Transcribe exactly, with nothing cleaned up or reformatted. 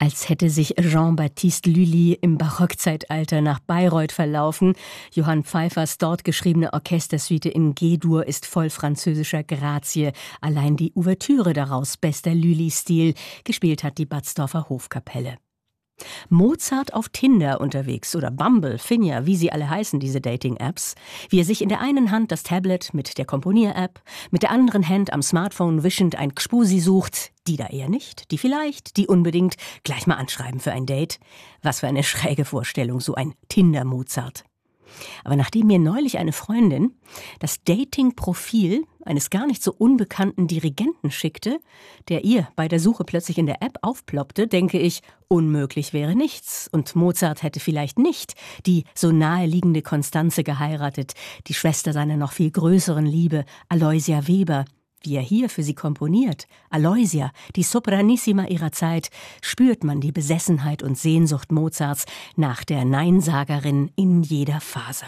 Als hätte sich Jean-Baptiste Lully im Barockzeitalter nach Bayreuth verlaufen. Johann Pfeiffers dort geschriebene Orchestersuite in G-Dur ist voll französischer Grazie. Allein die Ouvertüre daraus, bester Lully-Stil. Gespielt hat die Batzdorfer Hofkapelle. Mozart auf Tinder unterwegs oder Bumble, Finja, wie sie alle heißen, diese Dating-Apps. Wie er sich in der einen Hand das Tablet mit der Komponier-App, mit der anderen Hand am Smartphone wischend ein Gspusi sucht. Die da eher nicht, die vielleicht, die unbedingt. Gleich mal anschreiben für ein Date. Was für eine schräge Vorstellung, so ein Tinder-Mozart. Aber nachdem mir neulich eine Freundin das Dating-Profil eines gar nicht so unbekannten Dirigenten schickte, der ihr bei der Suche plötzlich in der App aufploppte, denke ich, unmöglich wäre nichts. Und Mozart hätte vielleicht nicht die so naheliegende Constanze geheiratet, die Schwester seiner noch viel größeren Liebe, Aloysia Weber. Wie er hier für sie komponiert, Aloysia, die Sopranissima ihrer Zeit, spürt man die Besessenheit und Sehnsucht Mozarts nach der Neinsagerin in jeder Faser.